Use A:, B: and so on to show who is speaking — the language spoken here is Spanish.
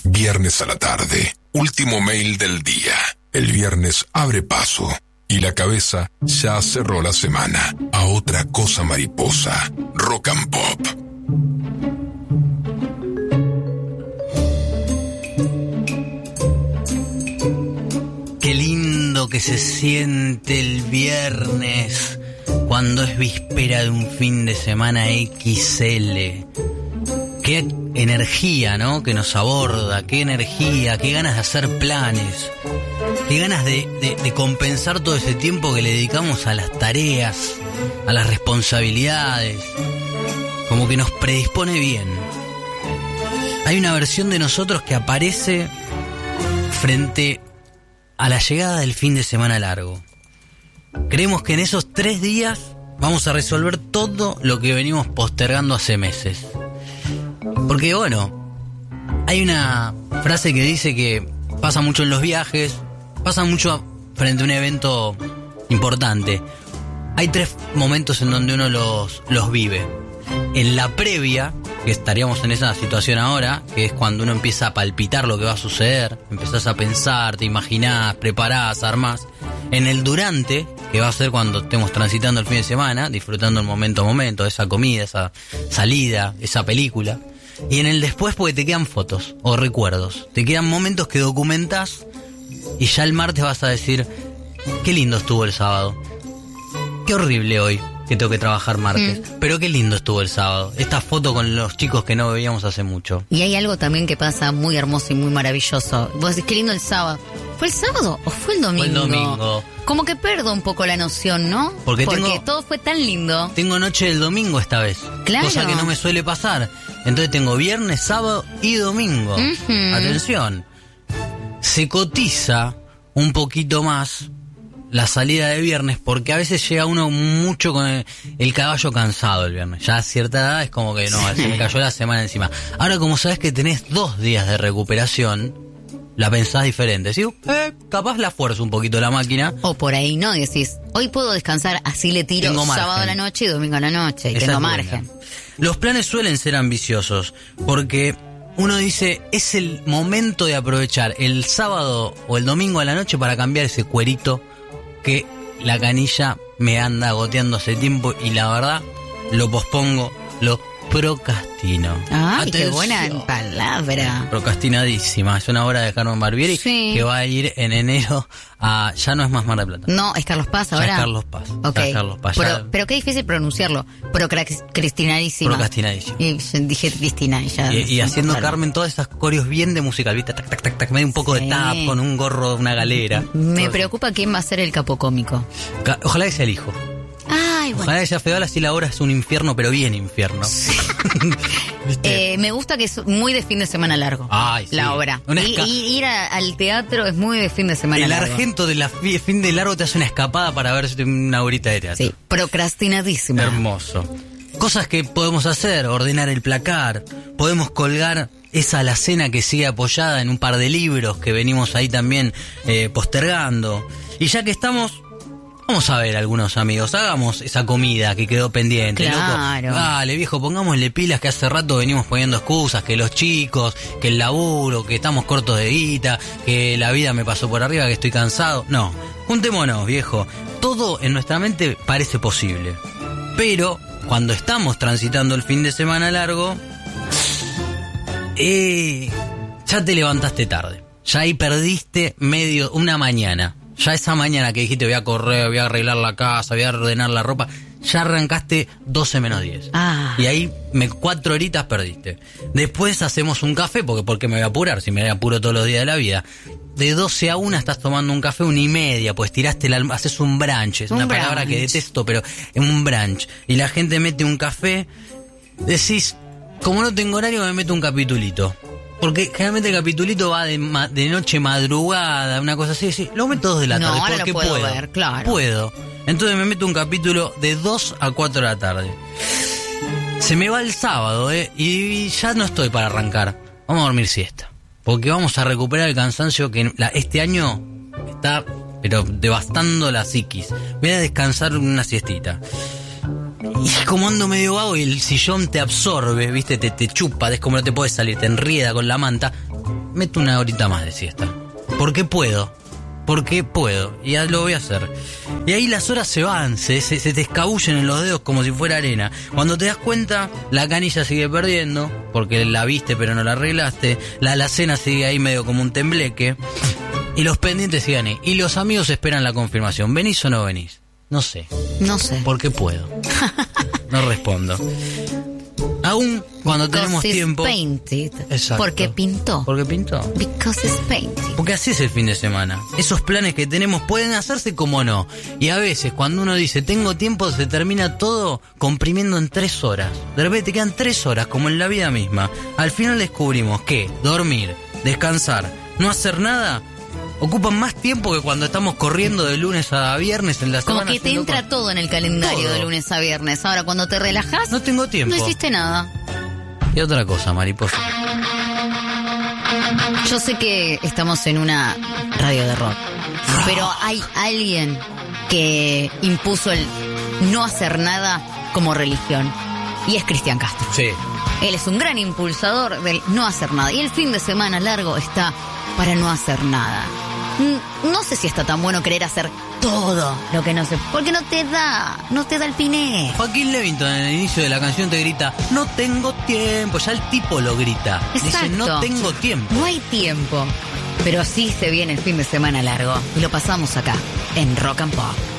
A: Viernes a la tarde, último mail del día. El viernes abre paso y la cabeza ya cerró la semana a otra cosa mariposa. Rock and Pop.
B: Qué lindo que se siente el viernes cuando es víspera de un fin de semana XL. Qué energía, ¿no? Que nos aborda, qué energía, qué ganas de hacer planes, qué ganas de compensar todo ese tiempo que le dedicamos a las tareas, a las responsabilidades. Como que nos predispone bien. Hay una versión de nosotros que aparece frente a la llegada del fin de semana largo. Creemos que en esos 3 días vamos a resolver todo lo que venimos postergando hace meses. Porque bueno, hay una frase que dice que pasa mucho en los viajes, pasa mucho frente a un evento importante. Hay 3 momentos en donde uno los vive. En la previa, que estaríamos en esa situación ahora, que es cuando uno empieza a palpitar lo que va a suceder, empezás a pensar, te imaginás, preparás, armás. En el durante, que va a ser cuando estemos transitando el fin de semana, disfrutando el momento a momento, esa comida, esa salida, esa película. Y en el después, porque te quedan fotos o recuerdos, te quedan momentos que documentás y ya el martes vas a decir, qué lindo estuvo el sábado, qué horrible hoy que tengo que trabajar martes, pero qué lindo estuvo el sábado, esta foto con los chicos que no veíamos hace mucho.
C: Y hay algo también que pasa muy hermoso y muy maravilloso. Vos decís, qué lindo el sábado. ¿Fue el sábado o fue el domingo?
B: Fue el domingo.
C: Como que pierdo un poco la noción, ¿no? Porque todo fue tan lindo.
B: Tengo noche del domingo esta vez.
C: Claro.
B: Cosa que no me suele pasar. Entonces tengo viernes, sábado y domingo. Atención. Se cotiza un poquito más la salida de viernes porque a veces llega uno mucho con el caballo cansado el viernes. Ya a cierta edad es como que no, se me cayó la semana encima. Ahora, como sabes que tenés 2 días de recuperación, la pensás diferente. ¿Sí? Capaz la fuerza un poquito la máquina.
C: O por ahí no, decís, hoy puedo descansar, así le tiro sábado a la noche y domingo a la noche. Y tengo margen.
B: Los planes suelen ser ambiciosos porque uno dice, es el momento de aprovechar el sábado o el domingo a la noche para cambiar ese cuerito que la canilla me anda goteando hace tiempo y la verdad lo pospongo, lo procrastino.
C: ¡Ay, qué buena palabra!
B: Procrastinadísima. Es una obra de Carmen Barbieri que va a ir en enero a... Ya no es más Mar del Plata.
C: No, es Carlos Paz ahora.
B: Ya es Carlos Paz.
C: Okay.
B: Carlos Paz.
C: Pero qué difícil pronunciarlo. Procrastinadísima.
B: Procrastinadísima.
C: Y dije Cristina
B: y haciendo claro. Carmen todas esas coreos bien de musical, ¿viste? Tac, tac, tac, tac, medio un poco de tap con un gorro, una galera.
C: Me preocupa quién va a ser el capocómico.
B: Ojalá que sea el hijo.
C: Ay, bueno.
B: Ojalá que sea Feola, así la obra es un infierno, pero bien infierno.
C: Me gusta que es muy de fin de semana largo.
B: Ay,
C: la obra. Y ir al teatro es muy de fin de semana largo.
B: El Argento de fin de largo te hace una escapada para ver una horita de teatro.
C: Sí, procrastinadísima.
B: Hermoso. Cosas que podemos hacer, ordenar el placar, podemos colgar esa alacena que sigue apoyada en un par de libros que venimos ahí también postergando. Y ya que estamos... Vamos a ver, algunos amigos, hagamos esa comida que quedó pendiente,
C: claro.
B: Loco. Dale, viejo, pongámosle pilas que hace rato venimos poniendo excusas, que los chicos, que el laburo, que estamos cortos de guita, que la vida me pasó por arriba, que estoy cansado. No, juntémonos, viejo. Todo en nuestra mente parece posible. Pero cuando estamos transitando el fin de semana largo, ya te levantaste tarde. Ya ahí perdiste una mañana. Ya esa mañana que dijiste voy a correr, voy a arreglar la casa, voy a ordenar la ropa, ya arrancaste 12 menos 10. Y ahí 4 horitas perdiste. Después hacemos un café, porque me voy a apurar, si me apuro todos los días de la vida. De 12 a 1 estás tomando un café, 1:30, pues tiraste haces un brunch, es una palabra que detesto, pero es un brunch. Y la gente mete un café, decís, como no tengo horario me meto un capitulito. Porque generalmente el capitulito va de noche madrugada, una cosa así, lo meto 2 de la tarde,
C: ahora
B: porque
C: lo puedo ver, claro.
B: Puedo. Entonces me meto un capítulo de 2 a 4 de la tarde. Se me va el sábado, y ya no estoy para arrancar. Vamos a dormir siesta. Porque vamos a recuperar el cansancio que este año está, pero devastando la psiquis. Voy a descansar una siestita. Y como ando medio vago y el sillón te absorbe, viste, te chupa, es como no te puedes salir, te enrieda con la manta. meto una horita más de siesta. Porque puedo, y ya lo voy a hacer. Y ahí las horas se van, se te escabullen en los dedos como si fuera arena. Cuando te das cuenta, la canilla sigue perdiendo, porque la viste pero no la arreglaste. La alacena sigue ahí medio como un tembleque. Y los pendientes siguen ahí. Y los amigos esperan la confirmación. ¿Venís o no venís? No sé. Porque puedo. No respondo. Aún cuando tenemos tiempo.
C: Painted.
B: Exacto.
C: Porque pintó. Because it's painted.
B: Porque así es el fin de semana. Esos planes que tenemos pueden hacerse como no. Y a veces cuando uno dice tengo tiempo, se termina todo comprimiendo en 3 horas. De repente te quedan 3 horas, como en la vida misma. Al final descubrimos que dormir, descansar, no hacer nada ocupan más tiempo que cuando estamos corriendo de lunes a viernes en la semana.
C: Como que te entra todo en el calendario de lunes a viernes. Ahora cuando te relajás,
B: no tengo tiempo.
C: No hiciste nada.
B: Y otra cosa, mariposa.
C: Yo sé que estamos en una radio de rock, pero hay alguien que impuso el no hacer nada como religión, y es Cristian Castro.
B: Sí.
C: Él es un gran impulsador del no hacer nada, y el fin de semana largo está para no hacer nada. No sé si está tan bueno querer hacer todo lo que no se... Porque no te da el piné.
B: Joaquín Levington en el inicio de la canción te grita, no tengo tiempo. Ya el tipo lo grita.
C: Exacto.
B: Dice, no tengo tiempo.
C: No hay tiempo. Pero sí se viene el fin de semana largo. Y lo pasamos acá, en Rock and Pop.